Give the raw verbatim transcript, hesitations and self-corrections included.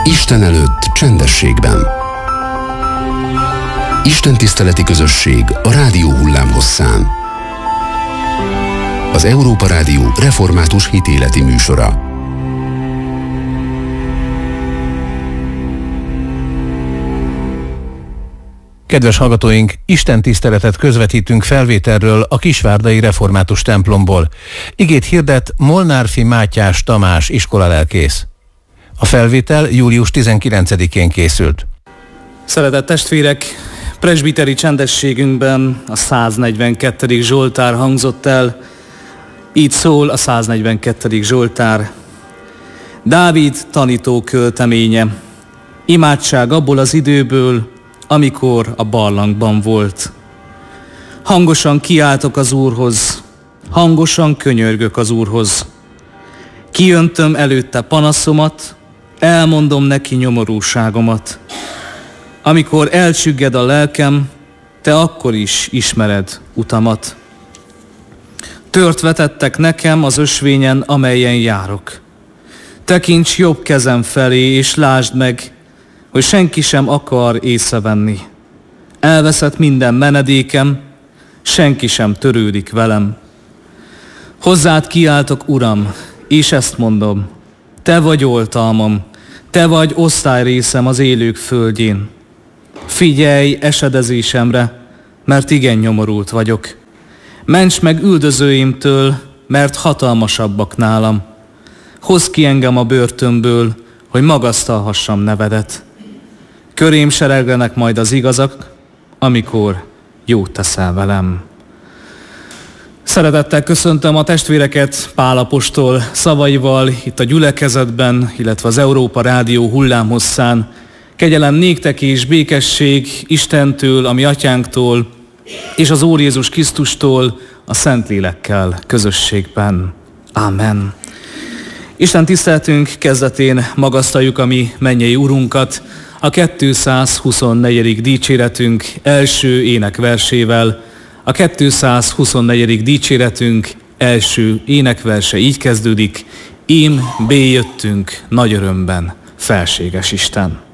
Isten előtt csendességben. Isten tiszteleti közösség a rádió hullámhosszán. Az Európa Rádió református hitéleti műsora. Kedves hallgatóink, Isten tiszteletet közvetítünk felvételről a Kisvárdai Református templomból. Igét hirdet Molnárfi Mátyás Tamás iskolalelkész. A felvétel július tizenkilencedikén készült. Szeretett testvérek, presbiteri csendességünkben a száznegyvenkettedik Zsoltár hangzott el. Így szól a száznegyvenkettedik Zsoltár. Dávid tanító költeménye. Imádság abból az időből, amikor a barlangban volt. Hangosan kiáltok az Úrhoz, hangosan könyörgök az Úrhoz. Kiöntöm előtte panaszomat, elmondom neki nyomorúságomat. Amikor elcsügged a lelkem, te akkor is ismered utamat. Tört vetettek nekem az ösvényen, amelyen járok. Tekints jobb kezem felé, és lásd meg, hogy senki sem akar észrevenni. Elveszett minden menedékem, senki sem törődik velem. Hozzád kiáltok, Uram, és ezt mondom, te vagy oltalmam, te vagy osztályrészem az élők földjén. Figyelj esedezésemre, mert igen nyomorult vagyok. Ments meg üldözőimtől, mert hatalmasabbak nálam. Hozz ki engem a börtönből, hogy magasztalhassam nevedet. Körém sereglenek majd az igazak, amikor jót teszel velem. Szeretettel köszöntöm a testvéreket Pál apostol szavaival itt a gyülekezetben, illetve az Európa Rádió hullámhosszán. Kegyelem néktek és békesség Istentől, a mi atyánktól, és az Úr Jézus Krisztustól a Szentlélekkel közösségben. Ámen. Isten tiszteletünk kezdetén magasztaljuk a mi mennyei Urunkat, a kétszázhuszonnegyedik dicséretünk első énekversével. A kétszázhuszonnegyedik dicséretünk első énekverse így kezdődik: Ím béjöttünk nagy örömben, felséges Isten.